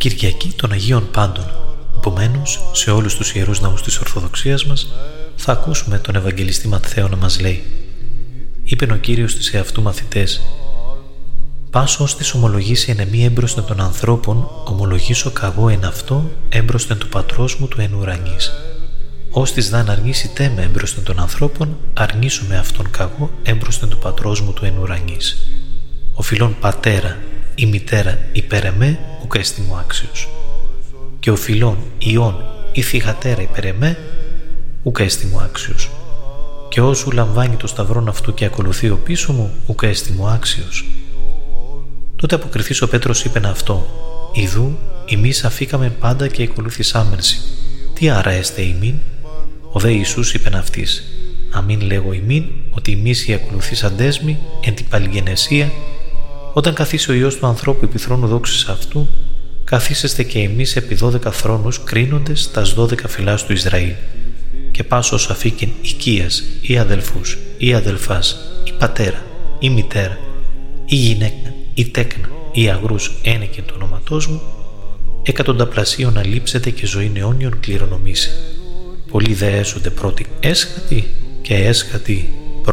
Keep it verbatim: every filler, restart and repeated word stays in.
Κυριακή των Αγίων Πάντων. Επομένως, σε όλους τους ιερούς ναούς της Ορθοδοξίας μας θα ακούσουμε τον Ευαγγελιστή Ματθαίο να μας λέει: «Είπεν ο Κύριος στις εαυτού μαθητές, πας ως της ομολογήσει εν εμή έμπροσθεν των ανθρώπων, ομολογήσω καγώ εν αυτό έμπροσθεν του πατρός μου του εν ουρανής. Ως της δαν αρνήσει τέμε έμπροσθεν των ανθρώπων, αρνήσω με αυτόν καγώ έμπροσθεν του πατρός μου του εν ουρανής. Ο φιλών πατέρα ή μητέρα υπέρ εμέ, ουκ έστι μου άξιος. Και ο φιλών ιών ή θυγατέρα υπέρ εμέ, ουκ έστι μου άξιος. Και όσου λαμβάνει το σταυρόν αυτού και ακολουθεί ο πίσω μου, ουκ έστι μου άξιος». Τότε αποκριθείς ο Πέτρος είπεν αυτό: «Ιδού, ημείς αφήκαμε πάντα και ακολουθήσάμενσι. Τι άρα έστε ημίν?» Ο δε Ιησούς είπεν αυτής: «Αμήν λέγω ημίν, ότι ημείς οι ακολουθήσαντές μοι εν την παλιγενεσία, όταν καθίσει ο Υιός του ανθρώπου επί θρόνου δόξης αυτού, καθίσεστε και εμείς επί δώδεκα θρόνους κρίνοντες τας δώδεκα φυλάς του Ισραήλ. Και πάσος αφήκεν οικίας ή αδελφούς ή αδελφάς ή πατέρα ή μητέρα ή γυναίκα ή τέκνα ή αγρούς ένεκεν το όνοματός μου, εκατονταπλασίων αλείψετε και ζωήν αιώνιον κληρονομήσει. Πολλοί δε έσονται πρώτοι έσχατοι και έσχατοι